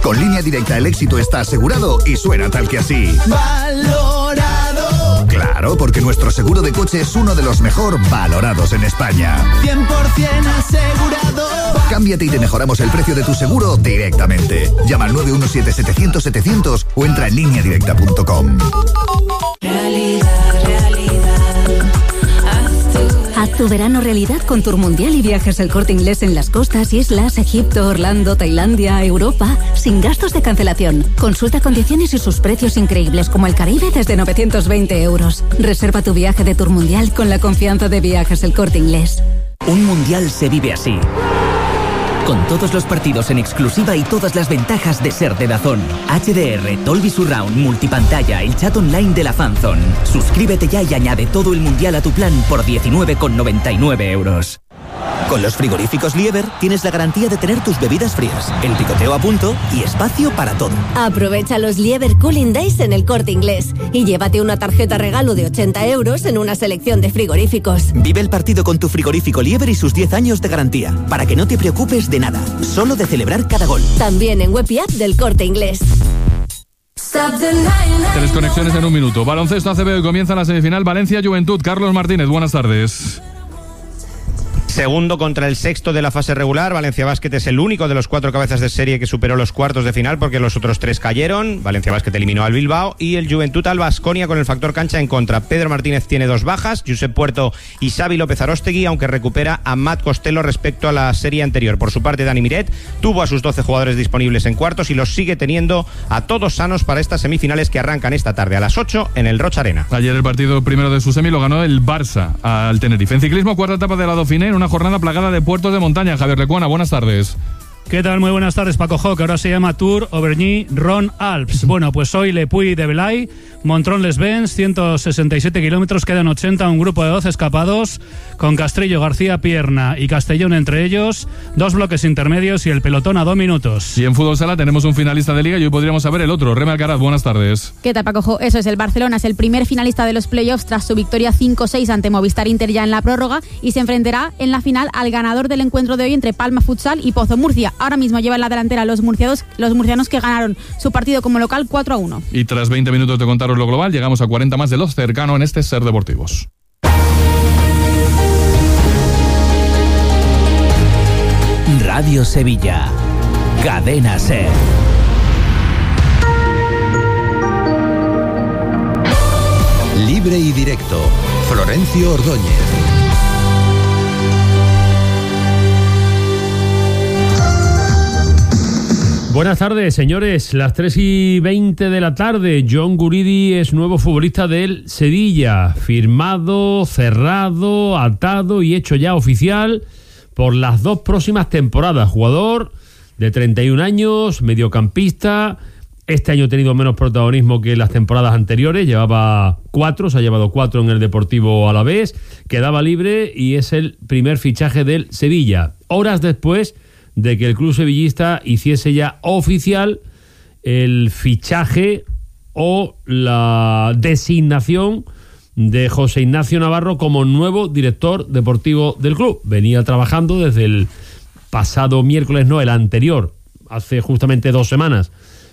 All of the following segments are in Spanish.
Con Línea Directa el éxito está asegurado y suena tal que así. ¡Valorado! Claro, porque nuestro seguro de coche es uno de los mejor valorados en España. 100% asegurado. Cámbiate y te mejoramos el precio de tu seguro directamente. Llama al 917-700-700 o entra en lineadirecta.com. Haz tu verano realidad con Tour Mundial y Viajes El Corte Inglés en las costas, islas, Egipto, Orlando, Tailandia, Europa, sin gastos de cancelación. Consulta condiciones y sus precios increíbles como el Caribe desde 920 euros. Reserva tu viaje de Tour Mundial con la confianza de Viajes El Corte Inglés. Un mundial se vive así. Con todos los partidos en exclusiva y todas las ventajas de ser de DAZN. HDR, Dolby Surround, multipantalla, el chat online de la Fanzone. Suscríbete ya y añade todo el mundial a tu plan por 19,99 euros. Con los frigoríficos Lieber tienes la garantía de tener tus bebidas frías, el picoteo a punto y espacio para todo. Aprovecha los Lieber Cooling Days en El Corte Inglés y llévate una tarjeta regalo de 80 euros en una selección de frigoríficos. Vive el partido con tu frigorífico Lieber y sus 10 años de garantía, para que no te preocupes de nada, solo de celebrar cada gol. También en web y app del Corte Inglés. Tres conexiones en un minuto. Baloncesto ACB, y comienza la semifinal Valencia-Juventud. Carlos Martínez, buenas tardes. Segundo contra el sexto de la fase regular. Valencia Basket es el único de los 4 cabezas de serie que superó los cuartos de final, porque los otros 3 cayeron. Valencia Basket eliminó al Bilbao y el Juventud al Baskonia con el factor cancha en contra. Pedro Martínez tiene 2 bajas, Josep Puerto y Xavi López Aróstegui, aunque recupera a Matt Costello respecto a la serie anterior. Por su parte, Dani Miret tuvo a sus 12 jugadores disponibles en cuartos y los sigue teniendo a todos sanos para estas semifinales que arrancan esta tarde a las 8 en el Roch Arena. Ayer el partido primero de su semi lo ganó el Barça al Tenerife. En ciclismo, cuarta etapa de la Dauphiné en una jornada plagada de puertos de montaña. Javier Lecuona, buenas tardes. ¿Qué tal? Muy buenas tardes, Paco Jo, que ahora se llama Tour Auvergne-Rhône-Alpes. Bueno, pues hoy Le Puy de Belay, Montrón-les-Bains, 167 kilómetros, quedan 80, un grupo de 12 escapados, con Castrillo, García Pierna y Castellón entre ellos, 2 bloques intermedios y el pelotón a 2 minutos. Y en fútbol sala tenemos un finalista de liga y hoy podríamos saber el otro. Reme Alcaraz, buenas tardes. ¿Qué tal, Paco Jo? Eso es, el Barcelona es el primer finalista de los playoffs tras su victoria 5-6 ante Movistar Inter ya en la prórroga y se enfrentará en la final al ganador del encuentro de hoy entre Palma Futsal y Pozo Murcia. Ahora mismo lleva en la delantera los murcianos que ganaron su partido como local 4-1. Y tras 20 minutos de contaros lo global, llegamos a 40 más de lo cercano en este Ser Deportivos. Radio Sevilla, Cadena Ser. Libre y directo, Florencio Ordóñez. Buenas tardes, señores. Las 3:20 de la tarde. John Guridi es nuevo futbolista del Sevilla. Firmado, cerrado, atado y hecho ya oficial por las 2 próximas temporadas. Jugador de 31 años, mediocampista. Este año ha tenido menos protagonismo que las temporadas anteriores. Llevaba 4, se ha llevado 4 en el Deportivo Alavés. Quedaba libre y es el primer fichaje del Sevilla. Horas después de que el club sevillista hiciese ya oficial el fichaje o la designación de José Ignacio Navarro como nuevo director deportivo del club. Venía trabajando desde el pasado miércoles, no, el anterior, hace justamente 2 semanas,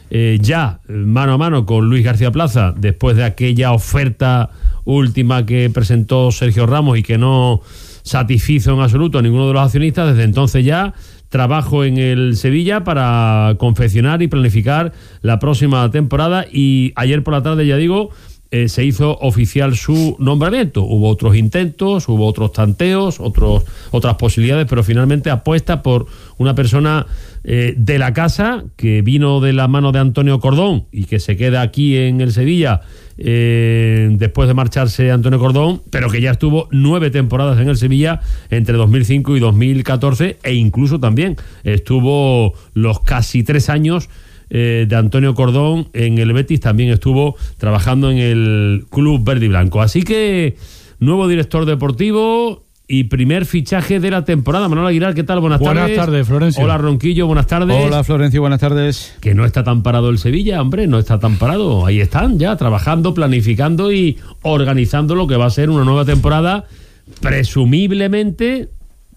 ya mano a mano con Luis García Plaza, después de aquella oferta última que presentó Sergio Ramos y que no satisfizo en absoluto a ninguno de los accionistas. Desde entonces ya trabajo en el Sevilla para confeccionar y planificar la próxima temporada, y ayer por la tarde, ya digo, se hizo oficial su nombramiento. Hubo otros intentos, hubo otros tanteos, otras posibilidades, pero finalmente apuesta por una persona de la casa que vino de la mano de Antonio Cordón y que se queda aquí en el Sevilla después de marcharse Antonio Cordón, pero que ya estuvo 9 temporadas en el Sevilla entre 2005 y 2014, e incluso también estuvo los casi 3 años de Antonio Cordón en el Betis. También estuvo trabajando en el Club Verde y Blanco. Así que nuevo director deportivo y primer fichaje de la temporada. Manuel Aguilar, ¿qué tal? Buenas tardes. Buenas tardes, Florencio. Hola, Ronquillo, buenas tardes. Hola, Florencio, buenas tardes. Que no está tan parado el Sevilla, hombre, no está tan parado. Ahí están ya trabajando, planificando y organizando lo que va a ser una nueva temporada, presumiblemente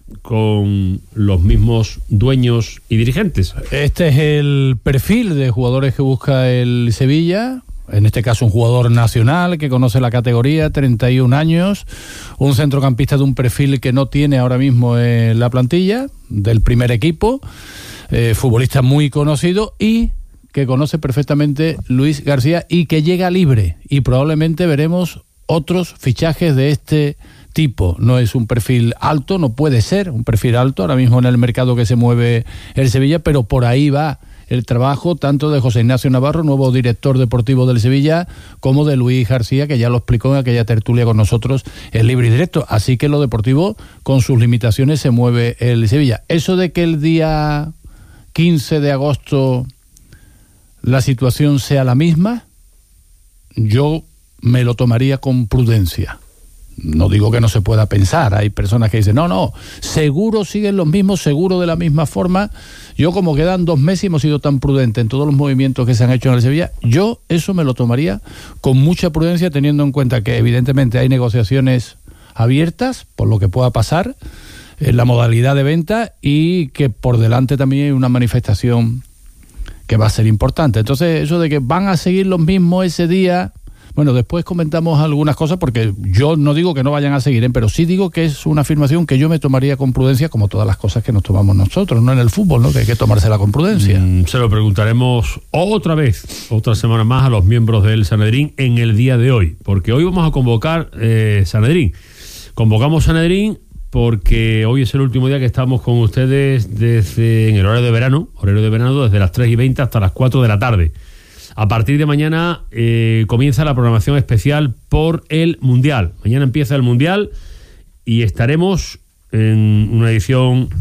con los mismos dueños y dirigentes. Este es el perfil de jugadores que busca el Sevilla. En este caso un jugador nacional que conoce la categoría, 31 años, un centrocampista de un perfil que no tiene ahora mismo en la plantilla del primer equipo, futbolista muy conocido y que conoce perfectamente Luis García y que llega libre, y probablemente veremos otros fichajes de este tipo. No es un perfil alto, no puede ser un perfil alto ahora mismo en el mercado que se mueve el Sevilla, pero por ahí va el trabajo tanto de José Ignacio Navarro, nuevo director deportivo del Sevilla, como de Luis García, que ya lo explicó en aquella tertulia con nosotros en Libre y Directo. Así que lo deportivo, con sus limitaciones, se mueve el Sevilla. Eso de que el día 15 de agosto la situación sea la misma, yo me lo tomaría con prudencia. No digo que no se pueda pensar, hay personas que dicen, no, seguro siguen los mismos, seguro de la misma forma. Yo, como quedan 2 meses y hemos sido tan prudentes en todos los movimientos que se han hecho en el Sevilla, yo eso me lo tomaría con mucha prudencia, teniendo en cuenta que evidentemente hay negociaciones abiertas por lo que pueda pasar en la modalidad de venta y que por delante también hay una manifestación que va a ser importante. Entonces, eso de que van a seguir los mismos ese día... Bueno, después comentamos algunas cosas porque yo no digo que no vayan a seguir, pero sí digo que es una afirmación que yo me tomaría con prudencia, como todas las cosas que nos tomamos nosotros, no en el fútbol, ¿no? Que hay que tomársela con prudencia. Se lo preguntaremos otra vez, otra semana más, a los miembros del Sanedrín en el día de hoy, porque hoy vamos a convocar Sanedrín. Convocamos Sanedrín porque hoy es el último día que estamos con ustedes en el horario de verano desde las 3:20 hasta las 4 de la tarde. A partir de mañana comienza la programación especial por el Mundial. Mañana empieza el Mundial y estaremos en una edición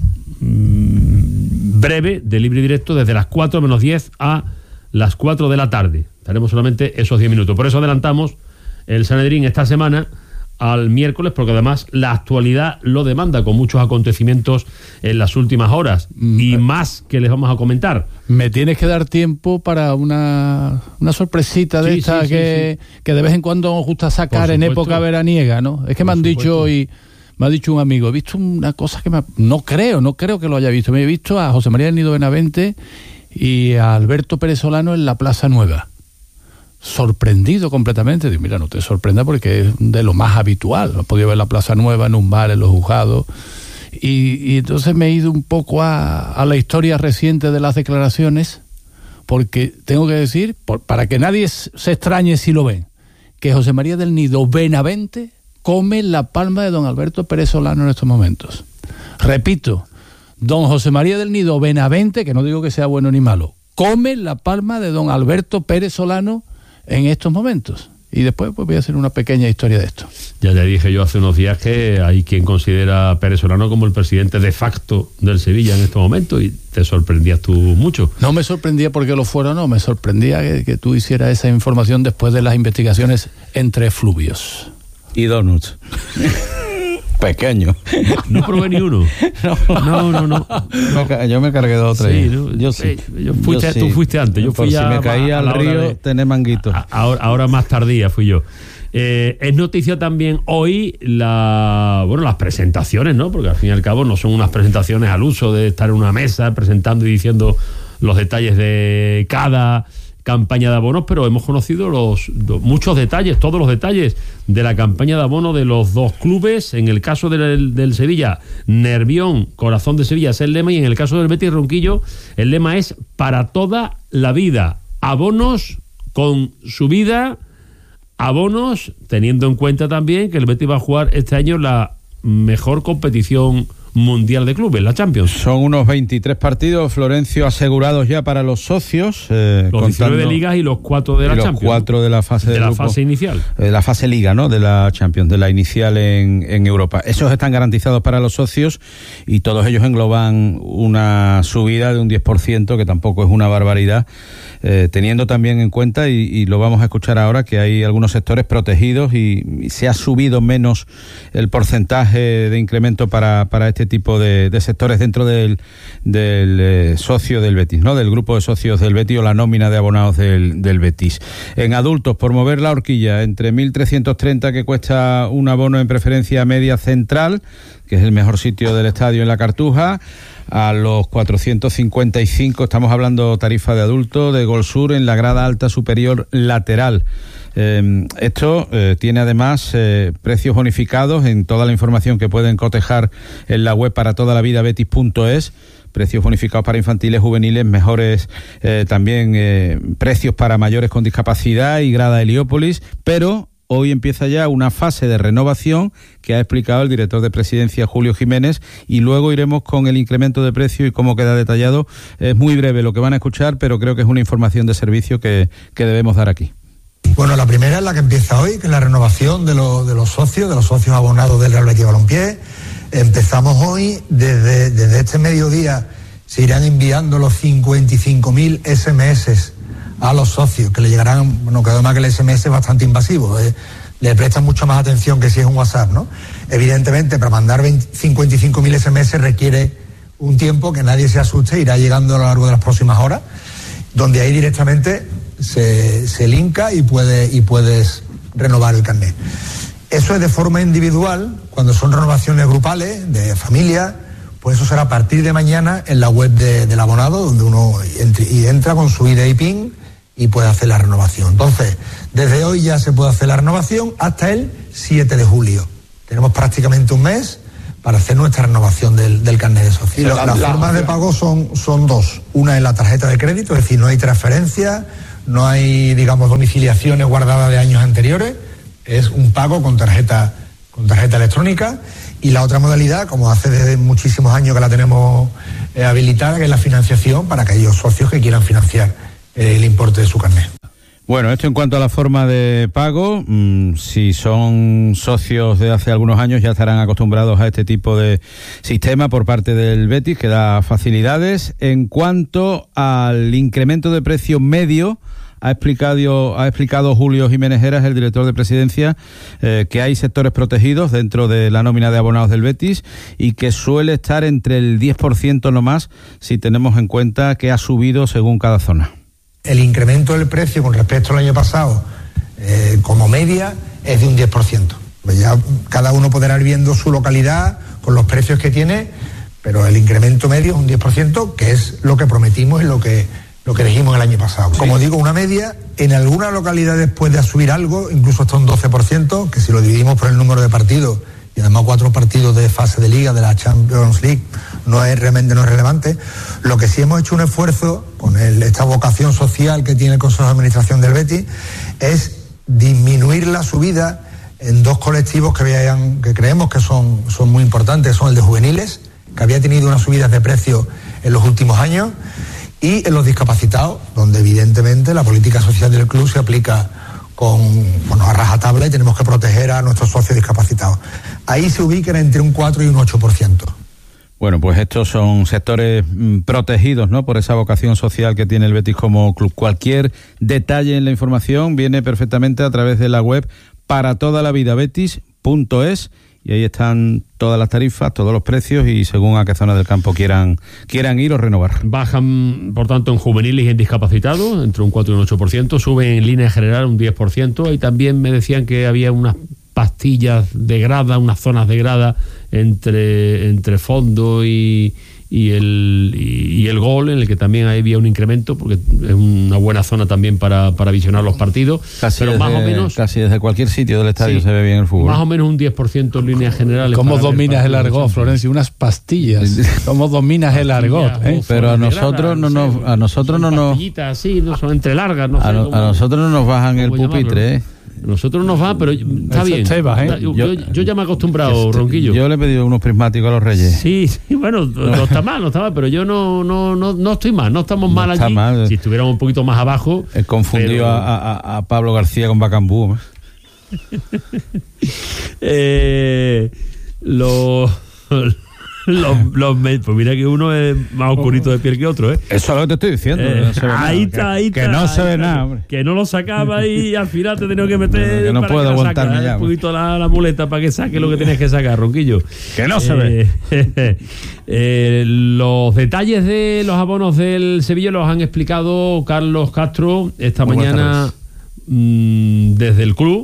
breve de Libre y Directo desde las 4 menos 10 a las 4 de la tarde. Estaremos solamente esos 10 minutos. Por eso adelantamos el Sanedrín esta semana al miércoles, porque además la actualidad lo demanda, con muchos acontecimientos en las últimas horas y más que les vamos a comentar. Me tienes que dar tiempo para una sorpresita de esta que de vez en cuando nos gusta sacar en época veraniega, ¿no? Es que me han dicho hoy, me ha dicho un amigo, he visto una cosa que no creo que lo haya visto. Me he visto a José María del Nido Benavente y a Alberto Pérez Solano en la Plaza Nueva. Sorprendido completamente. Digo, mira, no te sorprenda porque es de lo más habitual. He podido ver la Plaza Nueva en un bar, en Los Juzgados, y entonces me he ido un poco a la historia reciente de las declaraciones, porque tengo que decir, para que nadie se extrañe si lo ven, que José María del Nido Benavente come la palma de don Alberto Pérez Solano en estos momentos. Repito, don José María del Nido Benavente, que no digo que sea bueno ni malo, come la palma de don Alberto Pérez Solano en estos momentos. Y después pues voy a hacer una pequeña historia de esto. Ya te dije yo hace unos días que hay quien considera a Pérez Solano como el presidente de facto del Sevilla en estos momentos, y te sorprendías tú mucho. No me sorprendía porque lo fuera, no, me sorprendía que tú hicieras esa información después de las investigaciones entre fluvios. Y donuts. Pequeño. No probé ni uno. No. Yo me cargué 2 o 3. Sí, yo sí. Tú fuiste antes. Yo fui si me caía al río, tener manguito. Ahora más tardía fui yo. Es noticia también hoy las presentaciones, ¿no? Porque al fin y al cabo no son unas presentaciones al uso de estar en una mesa presentando y diciendo los detalles de cada campaña de abonos, pero hemos conocido muchos detalles, todos los detalles de la campaña de abono de los 2 clubes. En el caso del Sevilla, Nervión, Corazón de Sevilla es el lema, y en el caso del Betis Ronquillo, el lema es para toda la vida. Abonos con subida, abonos teniendo en cuenta también que el Betis va a jugar este año la mejor competición mundial de clubes, la Champions. Son unos 23 partidos, Florencio, asegurados ya para los socios. Los 19 de ligas y los 4 de la Champions. Los 4 de la fase de la fase inicial. La fase liga, ¿no? De la Champions, de la inicial en Europa. Esos están garantizados para los socios y todos ellos engloban una subida de un 10%, que tampoco es una barbaridad, teniendo también en cuenta, y lo vamos a escuchar ahora, que hay algunos sectores protegidos y se ha subido menos el porcentaje de incremento para este tipo de sectores dentro del socio del Betis, ¿no? Del grupo de socios del Betis, o la nómina de abonados del Betis. En adultos, por mover la horquilla, entre 1.330 que cuesta un abono en preferencia media central que es el mejor sitio del estadio en la Cartuja, a los 455, estamos hablando tarifa de adulto, de Gol Sur en la grada alta superior lateral. Esto tiene además precios bonificados en toda la información que pueden cotejar en la web para toda la vida betis.es. Precios bonificados para infantiles, juveniles, mejores también precios para mayores con discapacidad y grada Heliópolis, pero hoy empieza ya una fase de renovación que ha explicado el director de Presidencia, Julio Jiménez, y luego iremos con el incremento de precio y cómo queda detallado. Es muy breve lo que van a escuchar, pero creo que es una información de servicio que debemos dar aquí. Bueno, la primera es la que empieza hoy, que es la renovación de los socios abonados del Real Betis Balompié. Empezamos hoy, desde este mediodía se irán enviando los 55.000 SMS a los socios, que le llegarán, bueno, que además que el SMS es bastante invasivo, le prestan mucho más atención que si es un WhatsApp, ¿no? Evidentemente, para mandar 55.000 SMS requiere un tiempo, que nadie se asuste, irá llegando a lo largo de las próximas horas, donde ahí directamente se linka y puedes renovar el carnet. Eso es de forma individual. Cuando son renovaciones grupales, de familia, pues eso será a partir de mañana en la web del abonado, donde uno entra con su ID y PIN y puede hacer la renovación. Entonces, desde hoy ya se puede hacer la renovación hasta el 7 de julio. Tenemos prácticamente un mes para hacer nuestra renovación del carnet de socio. Las formas de pago son dos. Una es la tarjeta de crédito, es decir, no hay transferencia, no hay, digamos, domiciliaciones guardadas de años anteriores, es un pago con tarjeta electrónica. Y la otra modalidad, como hace desde muchísimos años que la tenemos habilitada, que es la financiación para aquellos socios que quieran financiar el importe de su carnet. Bueno, esto en cuanto a la forma de pago, si son socios de hace algunos años ya estarán acostumbrados a este tipo de sistema por parte del Betis, que da facilidades. En cuanto al incremento de precio medio, ha explicado Julio Jiménez Heras, el director de Presidencia, que hay sectores protegidos dentro de la nómina de abonados del Betis y que suele estar entre el 10% no más, si tenemos en cuenta que ha subido según cada zona. El incremento del precio con respecto al año pasado, como media, es de un 10%. Pues ya cada uno podrá ir viendo su localidad con los precios que tiene, pero el incremento medio es un 10%, que es lo que prometimos y lo que dijimos el año pasado. Sí. Como digo, una media, en algunas localidades puede subir algo, incluso hasta un 12%, que si lo dividimos por el número de partidos, y además 4 partidos de fase de liga de la Champions League, realmente no es relevante. Lo que sí hemos hecho un esfuerzo con esta vocación social que tiene el Consejo de Administración del Betis es disminuir la subida en dos colectivos que creemos que son muy importantes. Son el de juveniles, que había tenido unas subidas de precio en los últimos años, y en los discapacitados, donde evidentemente la política social del club se aplica a rajatabla y tenemos que proteger a nuestros socios discapacitados. Ahí se ubican entre un 4 y un 8%. Bueno, pues estos son sectores protegidos, ¿no?, por esa vocación social que tiene el Betis como club. Cualquier detalle en la información viene perfectamente a través de la web para toda la vida betis.es, y ahí están todas las tarifas, todos los precios y según a qué zona del campo quieran ir o renovar. Bajan, por tanto, en juveniles y en discapacitados, entre un 4 y un 8%, suben en línea general un 10%, y también me decían que había unas pastillas de grada, unas zonas de grada entre fondo y el gol, en el que también había un incremento, porque es una buena zona también para visionar los partidos. Pero más o menos, casi desde cualquier sitio del estadio se ve bien el fútbol. Más o menos un 10% en líneas generales. ¿Cómo dominas el argot, Florencio? Unas pastillas. ¿Cómo dominas el argot? Pero a nosotros no nos... Pastillitas así, no son entre largas. No sé a nosotros no nos bajan el pupitre, Nosotros nos va, pero está bien. Yo ya me he acostumbrado, Ronquillo. Yo le he pedido unos prismáticos a los Reyes. Sí, bueno, no está mal, pero yo no estoy mal, no estamos mal allí. Si estuviéramos un poquito más abajo. He confundido a Pablo García con Bacambú. Pues mira que uno es más oscurito de piel que otro, ¿eh? Eso es lo que te estoy diciendo. No se ve ahí nada. está. Que no se ve nada, hombre. Que no lo sacaba y al final te he tenido que meter. Que no puedo aguantarme ya. Un poquito la muleta para que saque lo que tienes que sacar, Ronquillo. Que no se ve. Los detalles de los abonos del Sevilla los han explicado Carlos Castro esta mañana desde el club.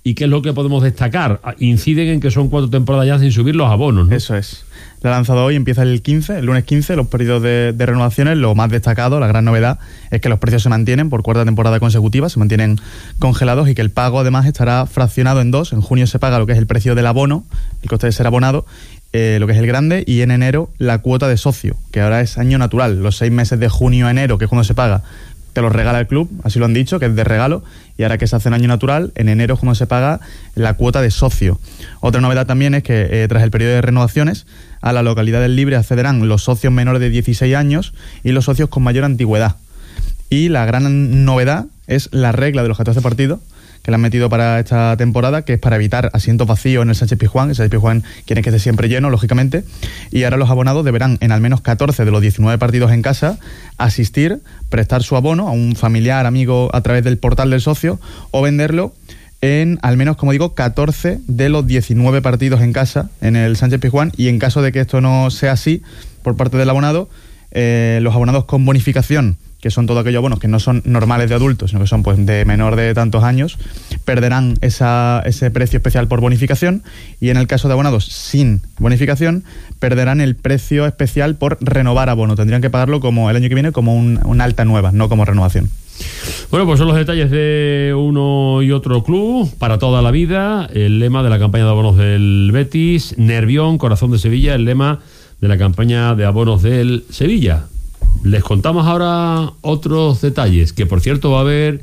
¿Y qué es lo que podemos destacar? Inciden en que son 4 temporadas ya sin subir los abonos, ¿no? Eso es. La ha lanzado hoy, empieza el lunes 15, los periodos de renovaciones. Lo más destacado, la gran novedad, es que los precios se mantienen por 4 temporadas consecutivas, se mantienen congelados, y que el pago además estará fraccionado en 2. En junio se paga lo que es el precio del abono, el coste de ser abonado, lo que es el grande, y en enero la cuota de socio, que ahora es año natural. Los 6 meses de junio a enero, que es cuando se paga, te lo regala el club, así lo han dicho, que es de regalo, y ahora que se hace en año natural, en enero es cuando se paga la cuota de socio. Otra novedad también es que tras el periodo de renovaciones, a la localidad del Libre accederán los socios menores de 16 años y los socios con mayor antigüedad. Y la gran novedad es la regla de los 14 partidos, que le han metido para esta temporada, que es para evitar asientos vacíos en el Sánchez-Pizjuán. El Sánchez-Pizjuán quiere que esté siempre lleno, lógicamente, y ahora los abonados deberán, en al menos 14 de los 19 partidos en casa, asistir, prestar su abono a un familiar, amigo, a través del portal del socio, o venderlo en al menos, como digo, 14 de los 19 partidos en casa en el Sánchez-Pizjuán. Y en caso de que esto no sea así por parte del abonado, los abonados con bonificación, que son todos aquellos abonos que no son normales de adultos, sino que son pues de menor de tantos años, perderán ese precio especial por bonificación, y en el caso de abonados sin bonificación, perderán el precio especial por renovar abono. Tendrían que pagarlo como el año que viene como una alta nueva, no como renovación. Bueno, pues son los detalles de uno y otro club para toda la vida. El lema de la campaña de abonos del Betis, Nervión, corazón de Sevilla, el lema de la campaña de abonos del Sevilla. Les contamos ahora otros detalles, que por cierto va a haber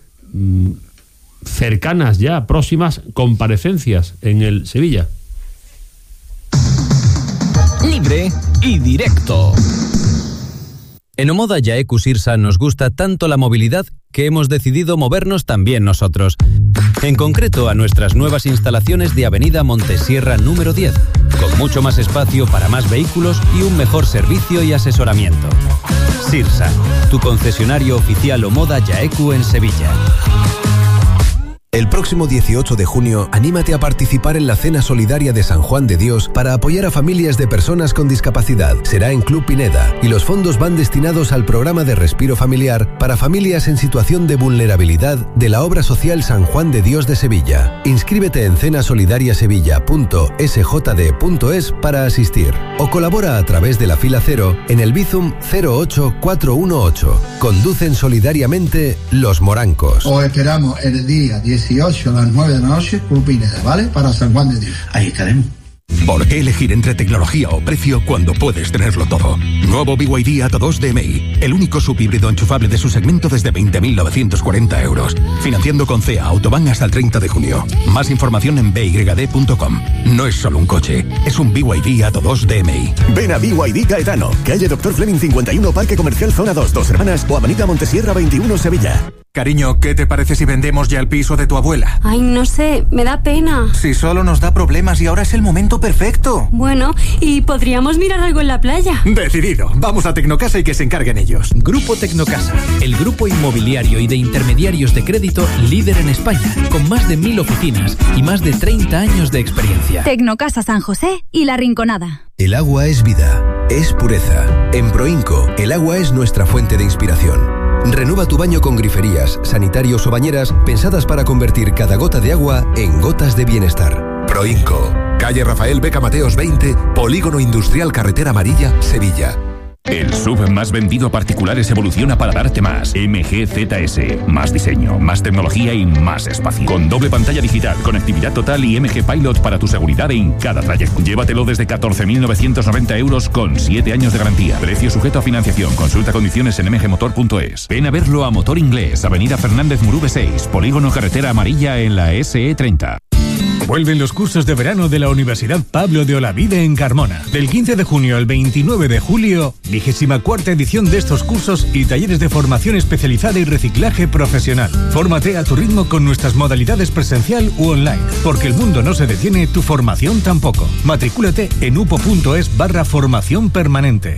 cercanas ya, próximas comparecencias en el Sevilla. Libre y directo. En Omoda Yaeku Sirsa nos gusta tanto la movilidad que hemos decidido movernos también nosotros. En concreto a nuestras nuevas instalaciones de Avenida Montesierra número 10, con mucho más espacio para más vehículos y un mejor servicio y asesoramiento. Sirsa, tu concesionario oficial Omoda Yaeku en Sevilla. El próximo 18 de junio, anímate a participar en la Cena Solidaria de San Juan de Dios para apoyar a familias de personas con discapacidad. Será en Club Pineda y los fondos van destinados al programa de respiro familiar para familias en situación de vulnerabilidad de la obra social San Juan de Dios de Sevilla. Inscríbete en cenasolidariasevilla.sjd.es para asistir o colabora a través de la fila 0 en el Bizum 08418. Conducen solidariamente Los Morancos. Os esperamos el día 18 a las 9 de la noche, Club Pineda, ¿vale? Para San Juan de Dios. Ahí estaremos. ¿Por qué elegir entre tecnología o precio cuando puedes tenerlo todo? Nuevo BYD Atto 2 DMI, el único subhíbrido enchufable de su segmento desde 20.940 euros. Financiando con CEA Autobahn hasta el 30 de junio. Más información en byd.com. No es solo un coche, es un BYD Atto 2 DMI. Ven a BYD Gaetano, calle Dr. Fleming 51, Parque Comercial Zona 2, Dos Hermanas, o Avenida Montesierra 21, Sevilla. Cariño, ¿qué te parece si vendemos ya el piso de tu abuela? Ay, no sé, me da pena. Si solo nos da problemas y ahora es el momento perfecto. Bueno, y podríamos mirar algo en la playa. Decidido, vamos a Tecnocasa y que se encarguen ellos. Grupo Tecnocasa, el grupo inmobiliario y de intermediarios de crédito líder en España, con más de 1.000 oficinas y más de 30 años de experiencia. Tecnocasa San José y La Rinconada. El agua es vida, es pureza. En Proinco, el agua es nuestra fuente de inspiración. Renueva tu baño con griferías, sanitarios o bañeras pensadas para convertir cada gota de agua en gotas de bienestar. Proinco, calle Rafael Beca Mateos 20, Polígono Industrial Carretera Amarilla, Sevilla. El SUV más vendido a particulares evoluciona para darte más. MG ZS. Más diseño, más tecnología y más espacio. Con doble pantalla digital, conectividad total y MG Pilot para tu seguridad en cada trayecto. Llévatelo desde 14.990 euros con 7 años de garantía. Precio sujeto a financiación. Consulta condiciones en mgmotor.es. Ven a verlo a Motor Inglés, Avenida Fernández Murube 6, Polígono Carretera Amarilla en la SE30. Vuelven los cursos de verano de la Universidad Pablo de Olavide en Carmona. Del 15 de junio al 29 de julio, 24ª edición de estos cursos y talleres de formación especializada y reciclaje profesional. Fórmate a tu ritmo con nuestras modalidades presencial u online, porque el mundo no se detiene, tu formación tampoco. Matricúlate en upo.es/formación permanente.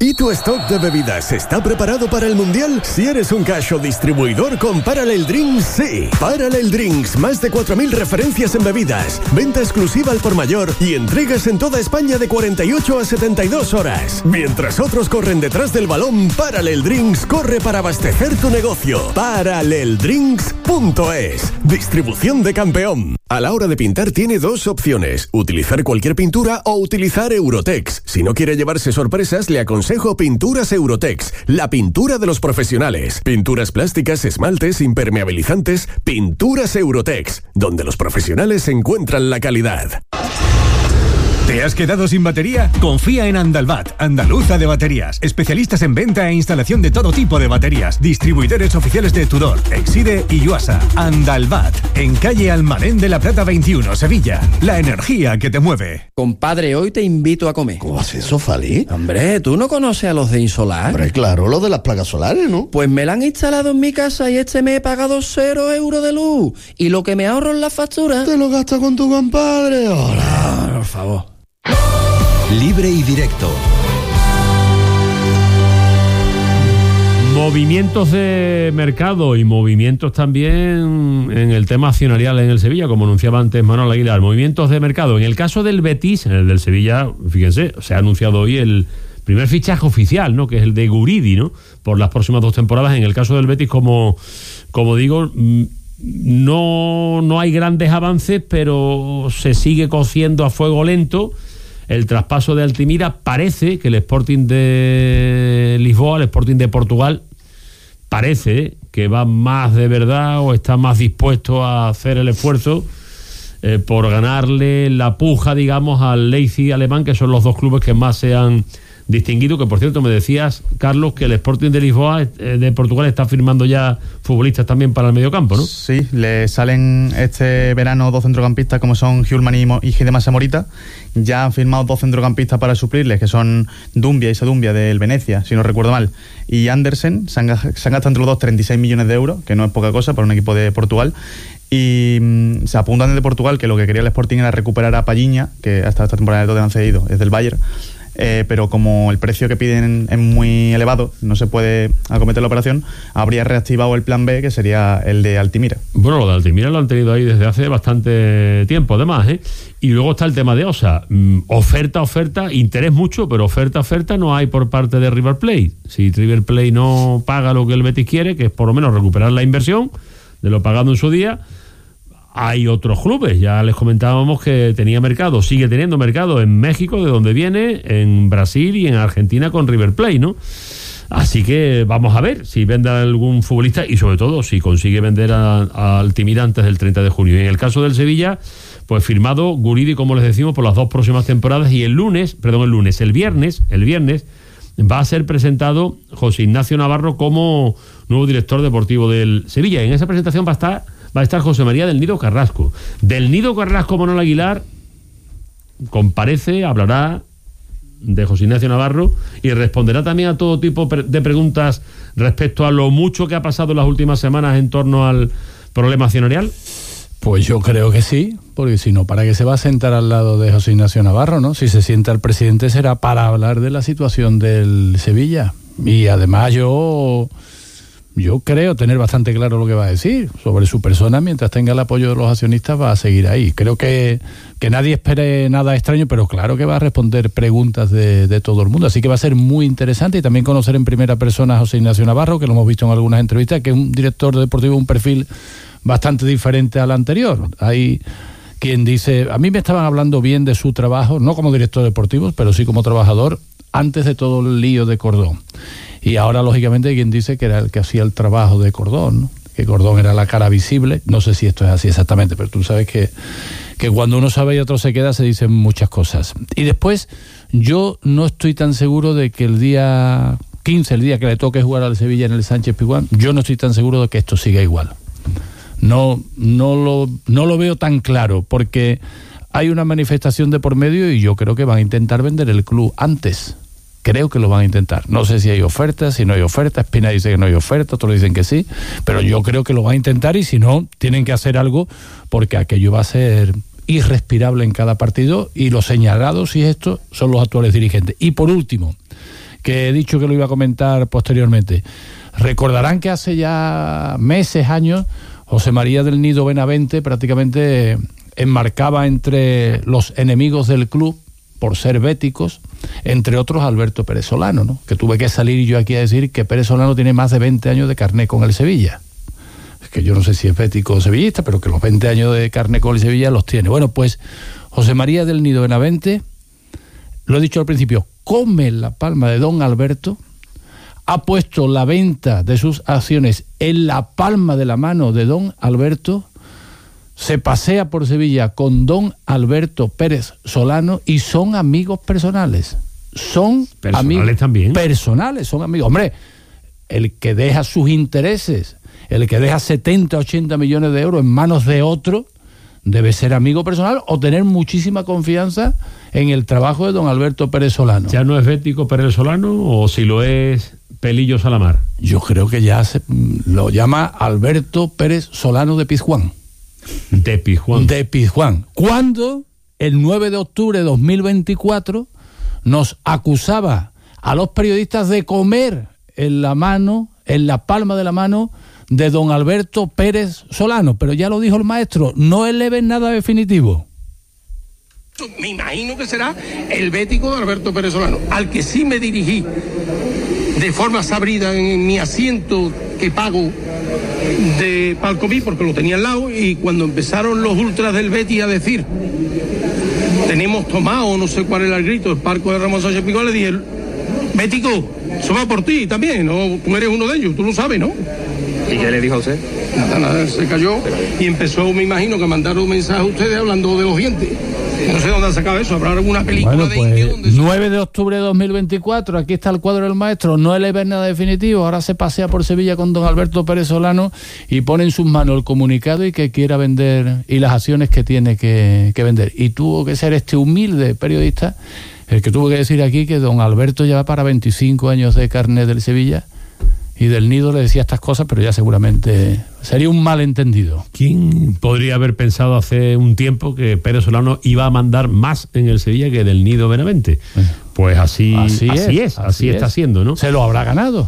¿Y tu stock de bebidas está preparado para el Mundial? Si eres un cash o distribuidor con Parallel Drinks, sí. Parallel Drinks, más de 4.000 referencias en bebidas, venta exclusiva al por mayor y entregas en toda España de 48 a 72 horas. Mientras otros corren detrás del balón, Parallel Drinks corre para abastecer tu negocio. Paralleldrinks.es. Distribución de campeón. A la hora de pintar tiene dos opciones: utilizar cualquier pintura o utilizar Eurotex. Si no quiere llevarse sorpresas, le aconsejo Pinturas Eurotex, la pintura de los profesionales. Pinturas plásticas, esmaltes, impermeabilizantes. Pinturas Eurotex, donde los profesionales encuentran la calidad. ¿Te has quedado sin batería? Confía en Andalbat, andaluza de baterías. Especialistas en venta e instalación de todo tipo de baterías. Distribuidores oficiales de Tudor, Exide y Yuasa. Andalbat, en calle Almadén de la Plata 21, Sevilla. La energía que te mueve. Compadre, hoy te invito a comer. ¿Cómo haces eso, Fali? Hombre, ¿tú no conoces a los de Insolar? Hombre, claro, los de las placas solares, ¿no? Pues me la han instalado en mi casa y me he pagado 0 euros de luz. Y lo que me ahorro en la factura... Te lo gastas con tu compadre. Hola, por favor. Libre y directo. Movimientos de mercado y movimientos también en el tema accionarial en el Sevilla, como anunciaba antes Manuel Aguilar. Movimientos de mercado. En el caso del Betis, en el del Sevilla, fíjense, se ha anunciado hoy el primer fichaje oficial, ¿no?, que es el de Guridi, ¿no?, por las próximas 2 temporadas. En el caso del Betis, como digo, no hay grandes avances, pero se sigue cociendo a fuego lento el traspaso de Altimira. Parece que el Sporting de Lisboa, el Sporting de Portugal, parece que va más de verdad o está más dispuesto a hacer el esfuerzo por ganarle la puja, digamos, al Leipzig alemán, que son los 2 clubes que más se han distinguido. Que por cierto me decías, Carlos, que el Sporting de Lisboa, de Portugal, está firmando ya futbolistas también para el mediocampo, ¿no? Sí, le salen este verano 2 centrocampistas como son Hjulman y Hidemasa Morita. Ya han firmado 2 centrocampistas para suplirles, que son Dumbia y Sadumbia del Venecia, si no recuerdo mal, y Andersen. Se han gastado entre los dos 36 millones de euros, que no es poca cosa para un equipo de Portugal. Y se apuntan de Portugal que lo que quería el Sporting era recuperar a Palhinha, que hasta esta temporada de Tottenham cedido, es del Bayern. Pero como el precio que piden es muy elevado, no se puede acometer la operación, habría reactivado el plan B, que sería el de Altimira. Bueno, lo de Altimira lo han tenido ahí desde hace bastante tiempo, además, ¿eh? Y luego está el tema de Osa. Oferta, interés mucho, pero oferta no hay por parte de River Plate. Si River Plate no paga lo que el Betis quiere, que es por lo menos recuperar la inversión de lo pagado en su día, hay otros clubes. Ya les comentábamos que tenía mercado, sigue teniendo mercado en México, de donde viene, en Brasil y en Argentina con River Plate, ¿no? Así que vamos a ver si vende algún futbolista y sobre todo si consigue vender a Altimira antes del 30 de junio. Y en el caso del Sevilla, pues firmado Guridi, como les decimos, por las 2 próximas temporadas. Y el viernes va a ser presentado José Ignacio Navarro como nuevo director deportivo del Sevilla. En esa presentación va a estar José María del Nido Carrasco. Del Nido Carrasco, Manuel Aguilar comparece, hablará de José Ignacio Navarro y responderá también a todo tipo de preguntas respecto a lo mucho que ha pasado en las últimas semanas en torno al problema accionarial. Pues yo creo que sí, porque si no, ¿para qué se va a sentar al lado de José Ignacio Navarro, no? Si se sienta el presidente será para hablar de la situación del Sevilla. Y además yo creo tener bastante claro lo que va a decir sobre su persona. Mientras tenga el apoyo de los accionistas va a seguir ahí. Creo que nadie espere nada extraño, pero claro que va a responder preguntas de todo el mundo. Así que va a ser muy interesante, y también conocer en primera persona a José Ignacio Navarro, que lo hemos visto en algunas entrevistas, que es un director deportivo, un perfil bastante diferente al anterior. Hay quien dice, a mí me estaban hablando bien de su trabajo, no como director deportivo, pero sí como trabajador, antes de todo el lío de Cordón. Y ahora, lógicamente, hay quien dice que era el que hacía el trabajo de Cordón, ¿no? Que Cordón era la cara visible. No sé si esto es así exactamente, pero tú sabes que cuando uno sabe y otro se queda, se dicen muchas cosas. Y después, yo no estoy tan seguro de que el día 15, el día que le toque jugar al Sevilla en el Sánchez-Pizjuán, yo no estoy tan seguro de que esto siga igual. No lo veo tan claro, porque hay una manifestación de por medio y yo creo que van a intentar vender el club antes. Creo que lo van a intentar. No sé si hay ofertas, si no hay ofertas. Espina dice que no hay oferta, otros dicen que sí, pero yo creo que lo van a intentar, y si no, tienen que hacer algo, porque aquello va a ser irrespirable en cada partido, y los señalados, y esto, son los actuales dirigentes. Y por último, que he dicho que lo iba a comentar posteriormente. Recordarán que hace ya meses, años, José María del Nido Benavente prácticamente enmarcaba entre los enemigos del club por ser béticos, entre otros Alberto Pérez Solano, ¿no? Que tuve que salir yo aquí a decir que Pérez Solano tiene más de 20 años de carné con el Sevilla. Es que yo no sé si es bético o sevillista, pero que los 20 años de carné con el Sevilla los tiene. Bueno, pues José María del Nido Benavente, lo he dicho al principio, come la palma de don Alberto, ha puesto la venta de sus acciones en la palma de la mano de don Alberto, se pasea por Sevilla con don Alberto Pérez Solano y son amigos personales. Son amigos también. Personales, son amigos. Hombre, el que deja sus intereses, el que deja 70, 80 millones de euros en manos de otro, debe ser amigo personal o tener muchísima confianza en el trabajo de don Alberto Pérez Solano. ¿Ya no es bético Pérez Solano o si lo es Pelillo Salamar? Yo creo que ya lo llama Alberto Pérez Solano de Pizjuán. De Pizjuán. De Pizjuán. Cuando el 9 de octubre de 2024 nos acusaba a los periodistas de comer en la palma de la mano de don Alberto Pérez Solano, pero ya lo dijo el maestro, no eleven nada definitivo. Me imagino que será el bético de Alberto Pérez Solano, al que sí me dirigí de forma sabrida en mi asiento que pago de Palcomí, porque lo tenía al lado, y cuando empezaron los ultras del Betis a decir tenemos tomado, no sé cuál era el grito, el Parco de Ramón Sánchez Picón, le dije, bético, eso va por ti también, ¿no? Tú eres uno de ellos, tú lo sabes, ¿no? ¿Y qué le dijo a usted? Nada, se cayó y empezó, me imagino, que a mandar un mensaje a ustedes hablando de los dientes. No sé dónde han sacado eso, habrá alguna película bueno, de pues, indio donde... 9 de octubre de 2024, aquí está el cuadro del maestro, no eleven nada definitivo, ahora se pasea por Sevilla con don Alberto Pérez Solano y pone en sus manos el comunicado y que quiera vender y las acciones que tiene que vender. Y tuvo que ser este humilde periodista el que tuvo que decir aquí que don Alberto lleva para 25 años de carnet del Sevilla. Y del Nido le decía estas cosas, pero ya seguramente sería un malentendido. ¿Quién podría haber pensado hace un tiempo que Pérez Solano iba a mandar más en el Sevilla que del Nido Benavente? Pues así está siendo, ¿no? Se lo habrá ganado.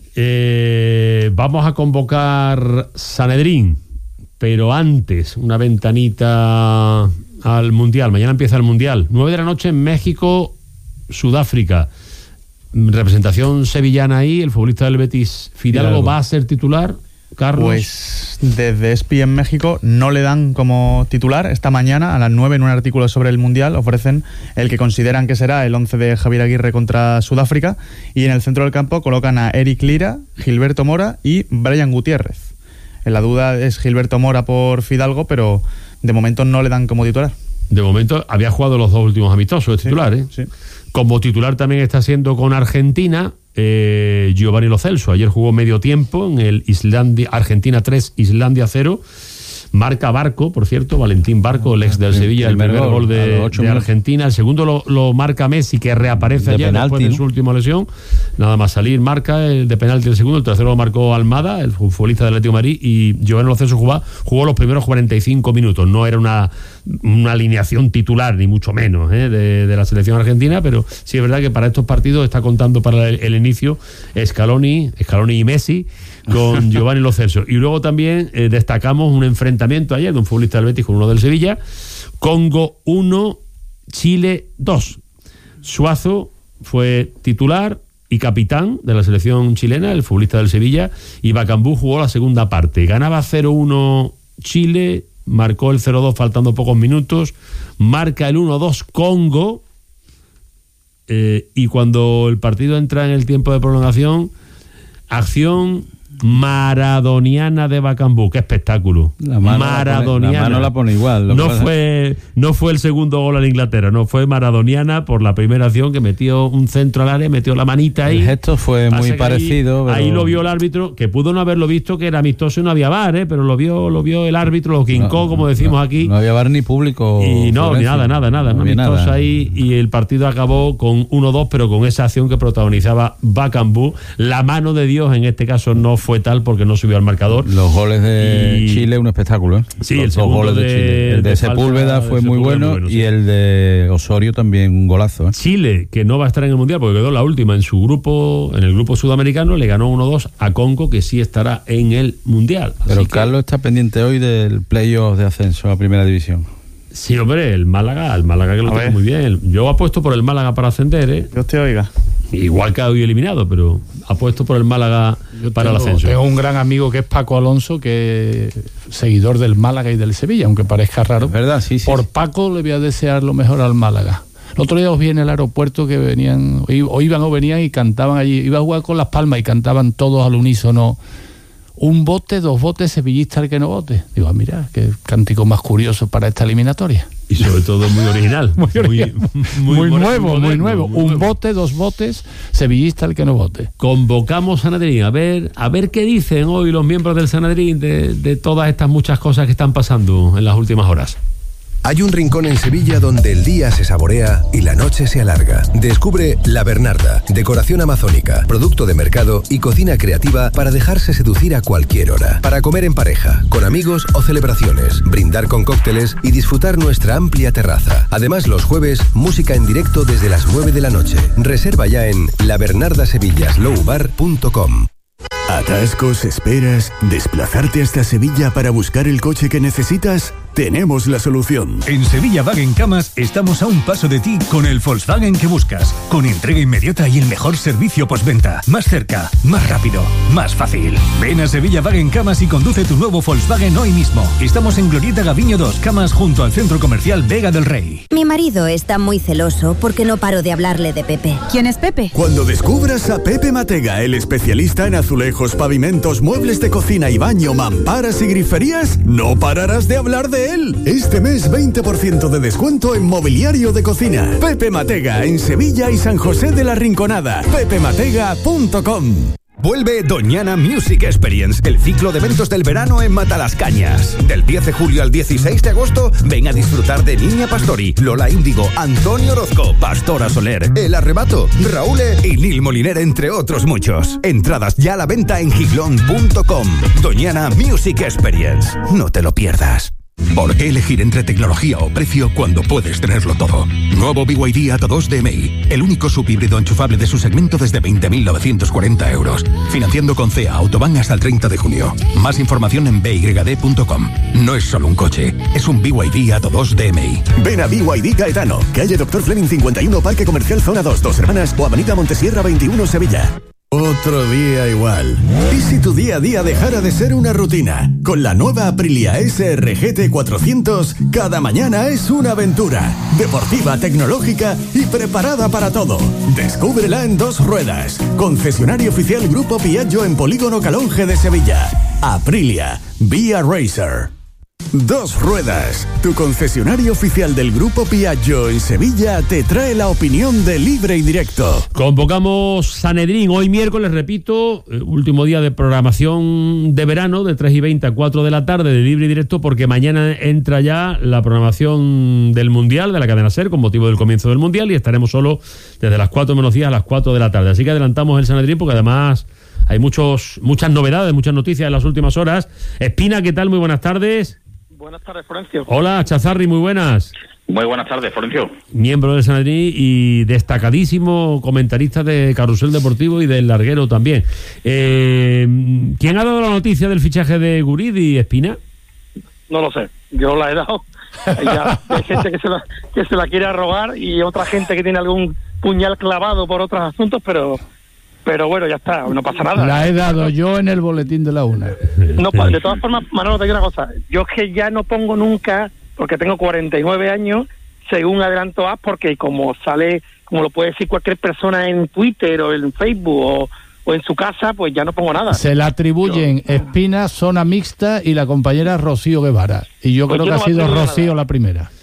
Vamos a convocar Sanedrín, pero antes, una ventanita al Mundial. Mañana empieza el Mundial. 9 de la noche en México, Sudáfrica. Representación sevillana ahí, el futbolista del Betis Fidalgo va a ser titular, Carlos. Pues desde ESPI en México no le dan como titular. Esta mañana a las 9 en un artículo sobre el Mundial ofrecen el que consideran que será el 11 de Javier Aguirre contra Sudáfrica, y en el centro del campo colocan a Eric Lira, Gilberto Mora y Brian Gutiérrez. En la duda es Gilberto Mora por Fidalgo, pero de momento no le dan como titular. De momento había jugado los dos últimos amistosos, es titular, ¿eh? Sí. Como titular también está siendo con Argentina Giovanni Lo Celso. Ayer jugó medio tiempo en el Argentina 3, Islandia 0. Marca Barco, por cierto, Valentín Barco, el ex del Sevilla, el primer gol de Argentina. El segundo lo marca Messi, que reaparece ayer después de su última lesión. Nada más salir, marca el de penalti el segundo. El tercero lo marcó Almada, el futbolista del Atlético de Madrid, y Giovanni Lo Celso jugó los primeros 45 minutos. No era una alineación titular, ni mucho menos, de la selección argentina, pero sí es verdad que para estos partidos está contando para el inicio Scaloni y Messi con Giovanni Lo Celso. Y luego también destacamos un enfrentamiento ayer de un futbolista del Betis con uno del Sevilla. Congo 1, Chile 2. Suazo fue titular y capitán de la selección chilena, el futbolista del Sevilla, y Bacambú jugó la segunda parte. Ganaba 0-1 Chile, marcó el 0-2 faltando pocos minutos, marca el 1-2 Congo, y cuando el partido entra en el tiempo de prolongación, acción maradoniana de Bacambú. Qué espectáculo. La mano la pone igual. No fue el segundo gol a Inglaterra, no, fue maradoniana por la primera acción, que metió un centro al área, metió la manita ahí. El gesto fue muy parecido. Ahí lo vio el árbitro, que pudo no haberlo visto, que era amistoso y no había VAR, pero lo vio el árbitro, lo quincó, como decimos aquí. No había VAR ni público. Y no, ni nada. No amistoso ahí, y el partido acabó con 1-2, pero con esa acción que protagonizaba Bacambú. La mano de Dios en este caso no fue fue tal porque no subió al marcador. Los goles de Chile, un espectáculo, ¿eh? Sí, los el segundo goles de Chile. El de Sepúlveda fue muy bueno y el de Osorio también un golazo, ¿eh? Chile, que no va a estar en el Mundial porque quedó la última en su grupo, en el grupo sudamericano, le ganó 1-2 a Congo, que sí estará en el Mundial. Pero Así Carlos está pendiente hoy del playoff de ascenso a Primera División. Sí, hombre, el Málaga que lo tiene muy bien. Yo apuesto por el Málaga para ascender, ¿eh? Dios te oiga. Igual que ha hoy eliminado, pero apuesto por el Málaga para el ascenso. Tengo un gran amigo que es Paco Alonso, que es seguidor del Málaga y del Sevilla, aunque parezca raro. Es verdad, sí. Por Paco le voy a desear lo mejor al Málaga. El otro día os vi en el aeropuerto que venían, o iban o venían y cantaban allí. Iba a jugar con Las Palmas y cantaban todos al unísono. Un bote, 2 botes, sevillista el que no vote. Digo, mira, qué cántico más curioso para esta eliminatoria. Y sobre todo muy original. muy nuevo. Un bote, 2 botes, sevillista el que no vote. Convocamos Sanedrín, a ver qué dicen hoy los miembros del Sanedrín de todas estas muchas cosas que están pasando en las últimas horas. Hay un rincón en Sevilla donde el día se saborea y la noche se alarga. Descubre La Bernarda, decoración amazónica, producto de mercado y cocina creativa para dejarse seducir a cualquier hora. Para comer en pareja, con amigos o celebraciones, brindar con cócteles y disfrutar nuestra amplia terraza. Además, los jueves, música en directo desde las 9 de la noche. Reserva ya en labernardasevillaslowbar.com. ¿Atascos, esperas, desplazarte hasta Sevilla para buscar el coche que necesitas? Tenemos la solución. En Sevilla Wagencamas estamos a un paso de ti con el Volkswagen que buscas, con entrega inmediata y el mejor servicio postventa. Más cerca, más rápido, más fácil. Ven a Sevilla Wagencamas y conduce tu nuevo Volkswagen hoy mismo. Estamos en Glorieta Gaviño 2, Camas, junto al Centro Comercial Vega del Rey. Mi marido está muy celoso porque no paro de hablarle de Pepe. ¿Quién es Pepe? Cuando descubras a Pepe Matega, el especialista en azulejos, pavimentos, muebles de cocina y baño, mamparas y griferías, no pararás de hablar de él. Este mes 20% de descuento en mobiliario de cocina. Pepe Matega en Sevilla y San José de la Rinconada. pepematega.com. Vuelve Doñana Music Experience, el ciclo de eventos del verano en Matalascañas. Del 10 de julio al 16 de agosto, ven a disfrutar de Niña Pastori, Lola Índigo, Antonio Orozco, Pastora Soler, El Arrebato, Raúl y Lil Moliner, entre otros muchos. Entradas ya a la venta en giglón.com. Doñana Music Experience. No te lo pierdas. ¿Por qué elegir entre tecnología o precio cuando puedes tenerlo todo? Nuevo BYD Atto 2 DMI, el único subhíbrido enchufable de su segmento desde 20.940 euros. Financiando con CEA Autobahn hasta el 30 de junio. Más información en byd.com. No es solo un coche, es un BYD Atto 2 DMI. Ven a BYD Gaetano, calle Dr. Fleming 51, Parque Comercial Zona 2, Dos Hermanas o Avenida Montesierra 21, Sevilla. Otro día igual. ¿Y si tu día a día dejara de ser una rutina? Con la nueva Aprilia SRGT 400, cada mañana es una aventura. Deportiva, tecnológica y preparada para todo. Descúbrela en Dos Ruedas. Concesionario oficial Grupo Piaggio en Polígono Calonge de Sevilla. Aprilia. Be a Racer. Dos Ruedas, tu concesionario oficial del Grupo Piaggio en Sevilla, te trae la opinión de Libre y Directo. Convocamos Sanedrín hoy miércoles, repito, último día de programación de verano, de 3:20 a 4 de la tarde de Libre y Directo, porque mañana entra ya la programación del Mundial, de la cadena SER, con motivo del comienzo del Mundial, y estaremos solo desde las 4 menos 10 a las 4 de la tarde. Así que adelantamos el Sanedrín, porque además hay muchas novedades, muchas noticias en las últimas horas. Espina, ¿qué tal? Muy buenas tardes. Buenas tardes, Florencio. Hola, Chazarri, muy buenas. Muy buenas tardes, Florencio. Miembro del Sanedrín y destacadísimo comentarista de Carrusel Deportivo y del Larguero también. ¿Quién ha dado la noticia del fichaje de Guridi, Espina? No lo sé, yo la he dado. Ya, hay gente que se la quiere robar y otra gente que tiene algún puñal clavado por otros asuntos, pero bueno, ya está, no pasa nada. La he dado yo en el boletín de la una. No, de todas formas, Manolo, te digo una cosa. Yo es que ya no pongo nunca, porque tengo 49 años, según adelanto A, porque como lo puede decir cualquier persona en Twitter o en Facebook o en su casa, pues ya no pongo nada. Se le atribuyen Espina, zona mixta y la compañera Rocío Guevara. Y yo creo que ha sido Rocío la primera.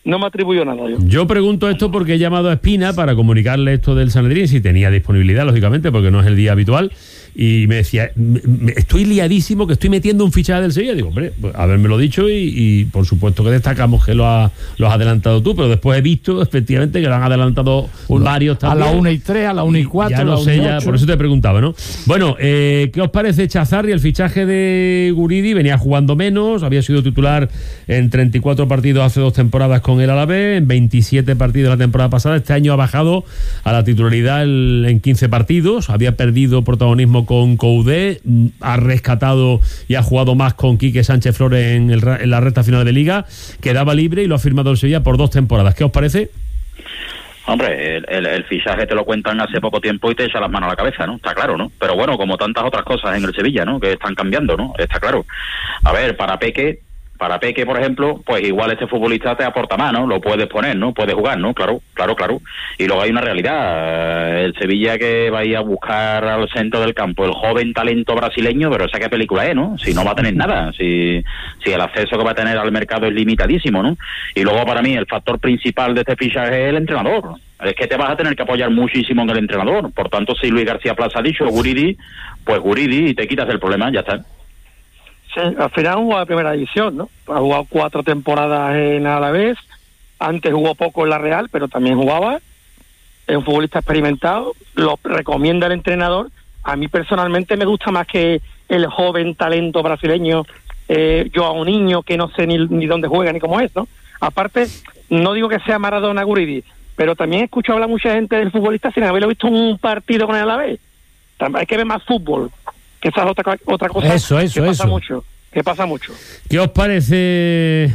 no me atribuyo nada yo. Yo pregunto esto porque he llamado a Espina para comunicarle esto del Sanedrín, si tenía disponibilidad, lógicamente, porque no es el día habitual, y me decía, estoy liadísimo, que estoy metiendo un fichaje del Sevilla. Digo, hombre, pues habérmelo dicho y por supuesto que destacamos que lo has adelantado tú, pero después he visto efectivamente que lo han adelantado varios también. A la 1:03, a la 1:04, ya no sé, ya, por eso te preguntaba, ¿no? Bueno, ¿qué os parece Chazarri? El fichaje de Guridi, venía jugando menos, había sido titular en 34 partidos hace 2 temporadas con el Alavés, en 27 partidos la temporada pasada. Este año ha bajado a la titularidad en 15 partidos, había perdido protagonismo con Coudé, ha rescatado y ha jugado más con Quique Sánchez Flores en la recta final de Liga, quedaba libre y lo ha firmado el Sevilla por 2 temporadas. ¿Qué os parece? Hombre, el fichaje te lo cuentan hace poco tiempo y te echa las manos a la cabeza, ¿no? Está claro, ¿no? Pero bueno, como tantas otras cosas en el Sevilla, ¿no? Que están cambiando, ¿no? Está claro. A ver, para Peque, por ejemplo, pues igual este futbolista te aporta más, ¿no? Lo puedes poner, ¿no? Puedes jugar, ¿no? Claro. Y luego hay una realidad. El Sevilla que va a ir a buscar al centro del campo el joven talento brasileño, pero esa qué película es, ¿no? Si no va a tener nada, si el acceso que va a tener al mercado es limitadísimo, ¿no? Y luego para mí el factor principal de este fichaje es el entrenador. Es que te vas a tener que apoyar muchísimo en el entrenador. Por tanto, si Luis García Plaza ha dicho Guridi, pues Guridi y te quitas del problema, ya está. Sí, al final jugó la primera división, ¿no? Ha jugado 4 temporadas en Alavés, antes jugó poco en la Real, pero también jugaba. Es un futbolista experimentado, lo recomienda el entrenador. A mí personalmente me gusta más que el joven talento brasileño, yo a un niño que no sé ni dónde juega ni cómo es, ¿no? Aparte, no digo que sea Maradona Guridi, pero también escucho hablar mucha gente del futbolista sin haberlo visto en un partido con el Alavés. Hay que ver más fútbol, que esa es otra cosa que pasa mucho. ¿Qué os parece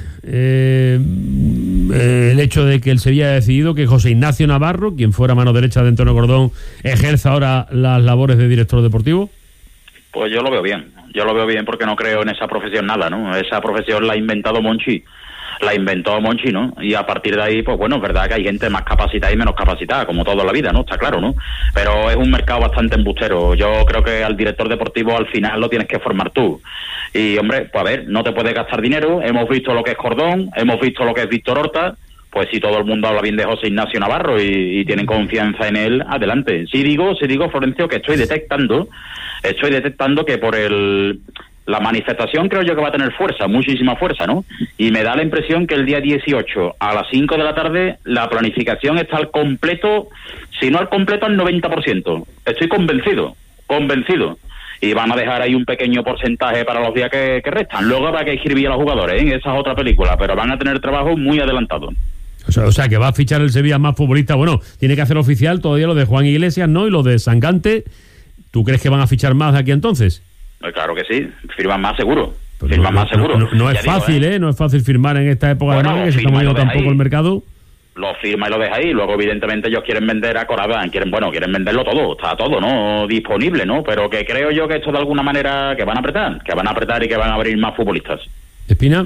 el hecho de que el Sevilla haya decidido que José Ignacio Navarro, quien fuera mano derecha de Antonio Cordón, ejerza ahora las labores de director deportivo? Pues yo lo veo bien porque no creo en esa profesión nada, ¿no? Esa profesión la ha inventado Monchi, ¿no? Y a partir de ahí, pues bueno, es verdad que hay gente más capacitada y menos capacitada, como toda la vida, ¿no? Está claro, ¿no? Pero es un mercado bastante embustero. Yo creo que al director deportivo al final lo tienes que formar tú. Y, hombre, pues a ver, no te puedes gastar dinero. Hemos visto lo que es Cordón, hemos visto lo que es Víctor Horta. Pues si todo el mundo habla bien de José Ignacio Navarro y tienen confianza en él, adelante. Sí digo, Florencio, que estoy detectando que por la manifestación creo yo que va a tener fuerza, muchísima fuerza, ¿no? Y me da la impresión que el día 18 a las 5 de la tarde la planificación está al completo, si no al completo al 90%. Estoy convencido. Y van a dejar ahí un pequeño porcentaje para los días que restan. Luego habrá que escribir a los jugadores, ¿eh? Esa es otra película, pero van a tener trabajo muy adelantado. O sea, que va a fichar el Sevilla más futbolista. Bueno, tiene que hacer oficial todavía lo de Juan Iglesias, ¿no? Y lo de Sangante. ¿Tú crees que van a fichar más de aquí entonces? Claro que sí, firman más seguro. No es fácil, ¿eh? No es fácil firmar en esta época, bueno, además, que se está moviendo tampoco el mercado. Lo firma y lo deja ahí. Luego, evidentemente, ellos quieren vender a Corabán, quieren venderlo todo, está todo, ¿no? Disponible, ¿no? Pero que creo yo que esto de alguna manera que van a apretar y que van a abrir más futbolistas. ¿Espina?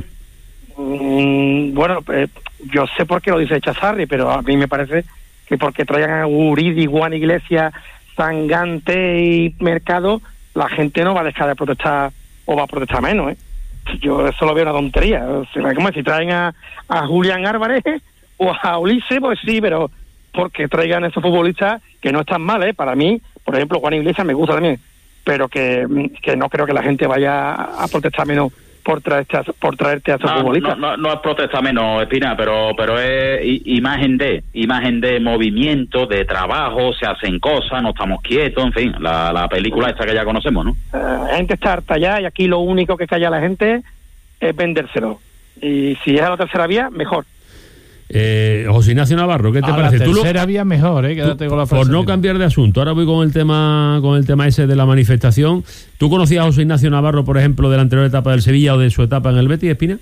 Bueno, yo sé por qué lo dice Chazarri, pero a mí me parece que porque traigan a Guridi, Juan Iglesias, Sangante y Mercado, la gente no va a dejar de protestar o va a protestar menos, ¿eh? Yo eso lo veo una tontería. O sea, como si traen a Julián Álvarez o a Ulises, pues sí, pero porque traigan esos futbolistas que no están mal, ¿eh? Para mí, por ejemplo, Juan Iglesias me gusta también, pero que no creo que la gente vaya a protestar menos por traerte a esos futbolistas. No es protesta menos, Espina, pero es imagen de movimiento, de trabajo, se hacen cosas, no estamos quietos, en fin, la película esta que ya conocemos, ¿no? La gente está harta ya y aquí lo único que calla la gente es vendérselo. Y si es a la tercera vía, mejor. José Ignacio Navarro, ¿qué te parece? La tercera vía mejor, quédate con la frase. Por no cambiar de asunto, ahora voy con el tema ese de la manifestación. ¿Tú conocías a José Ignacio Navarro, por ejemplo, de la anterior etapa del Sevilla o de su etapa en el Betis, Espina?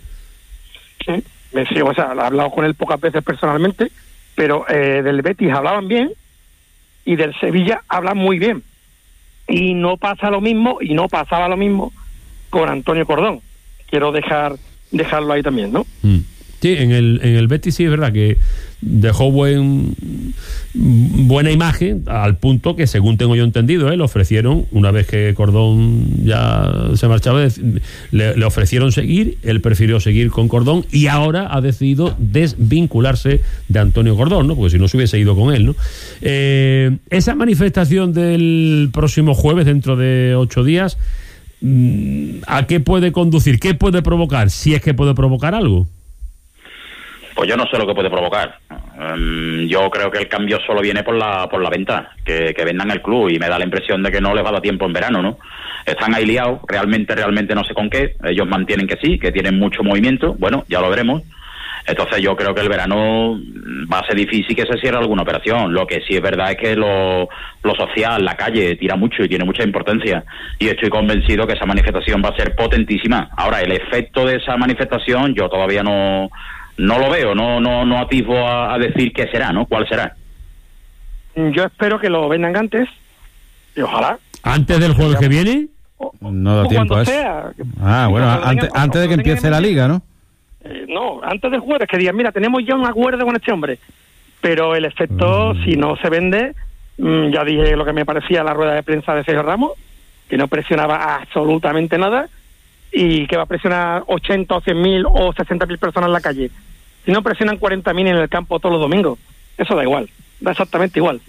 Sí, o sea, he hablado con él pocas veces personalmente, pero del Betis hablaban bien y del Sevilla hablan muy bien. Y no pasaba lo mismo con Antonio Cordón. Quiero dejarlo ahí también, ¿no? Sí, en el Betis sí es verdad que dejó buena imagen, al punto que, según tengo yo entendido, le ofrecieron, una vez que Cordón ya se marchaba, le ofrecieron seguir, él prefirió seguir con Cordón y ahora ha decidido desvincularse de Antonio Cordón, ¿no? Porque si no se hubiese ido con él, ¿no? Esa manifestación del próximo jueves, dentro de 8 días, ¿a qué puede conducir? ¿Qué puede provocar? Si es que puede provocar algo. Pues yo no sé lo que puede provocar. Yo creo que el cambio solo viene por la venta, que vendan el club, y me da la impresión de que no les va a dar tiempo en verano, ¿no? Están ahí liados, realmente no sé con qué. Ellos mantienen que sí, que tienen mucho movimiento. Bueno, ya lo veremos. Entonces yo creo que el verano va a ser difícil que se cierre alguna operación. Lo que sí es verdad es que lo social, la calle, tira mucho y tiene mucha importancia. Y estoy convencido que esa manifestación va a ser potentísima. Ahora, el efecto de esa manifestación yo todavía no lo veo, no atisbo a decir qué será, ¿no? ¿Cuál será? Yo espero que lo vendan antes, y ojalá. ¿Antes del jueves que viene? No da tiempo a eso. Bueno, antes de que empiece la liga, ¿no? No, antes del jueves, que digan, mira, tenemos ya un acuerdo con este hombre. Pero el efecto, si no se vende, ya dije lo que me parecía la rueda de prensa de Sergio Ramos, que no presionaba absolutamente nada, y que va a presionar 80 o 100.000 o 60.000 personas en la calle. Si no presionan 40.000 en el campo todos los domingos, eso da igual, da exactamente igual.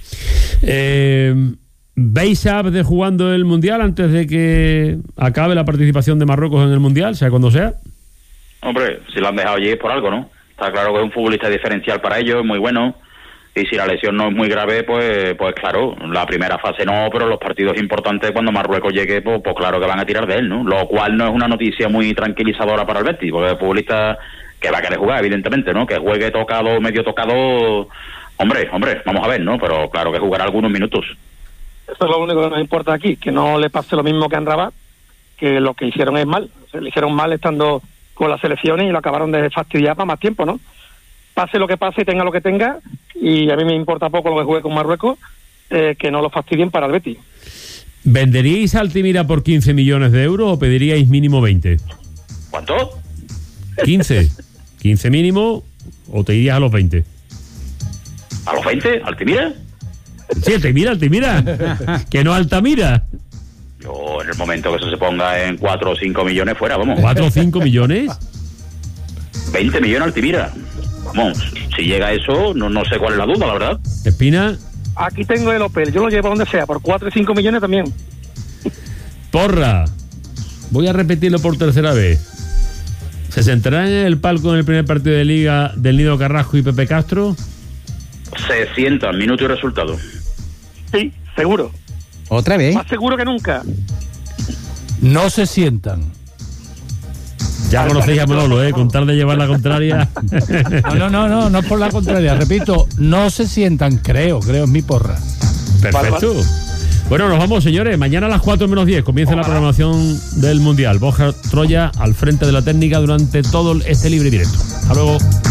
¿Veis a de jugando el Mundial antes de que acabe la participación de Marruecos en el Mundial, sea cuando sea? Hombre, si lo han dejado allí es por algo, ¿no? Está claro que es un futbolista diferencial para ellos, muy bueno, y si la lesión no es muy grave, pues claro, la primera fase no, pero los partidos importantes, cuando Marruecos llegue, pues claro que van a tirar de él, ¿no? Lo cual no es una noticia muy tranquilizadora para el Betis, porque el futbolista que va a querer jugar, evidentemente, ¿no? Que juegue tocado, medio tocado, hombre, vamos a ver, ¿no? Pero claro que jugará algunos minutos. Eso es lo único que nos importa aquí, que no le pase lo mismo que a Rabat, que lo que hicieron es mal. Le hicieron mal estando con las selecciones y lo acabaron de fastidiar para más tiempo, ¿no? Pase lo que pase y tenga lo que tenga, y a mí me importa poco lo que juegue con Marruecos, que no lo fastidien para el Betis. ¿Venderíais a Altimira por 15 millones de euros o pediríais mínimo 20? ¿Cuánto? 15. 15 mínimo, o te irías a los 20. ¿A los 20? ¿Altimira? Sí, Altimira. Que no Altamira. Yo, en el momento que eso se ponga en 4 o 5 millones fuera, vamos. ¿4 o 5 millones? 20 millones Altimira. Vamos, si llega a eso, no sé cuál es la duda, la verdad. Espina. Aquí tengo el Opel, yo lo llevo donde sea, por 4 y 5 millones también. Porra, voy a repetirlo por tercera vez. ¿Se sentarán en el palco en el primer partido de Liga del Nido Carrasco y Pepe Castro? Se sientan, minuto y resultado. Sí, seguro. ¿Otra vez? Más seguro que nunca. No se sientan. Ya conocéis a Manolo, con tal de llevar la contraria. No por la contraria. Repito, no se sientan, creo, es mi porra. Perfecto. Bueno, nos vamos, señores. Mañana a las 4 menos 10 comienza la programación del Mundial. Borja Troya al frente de la técnica durante todo este libre directo. Hasta luego.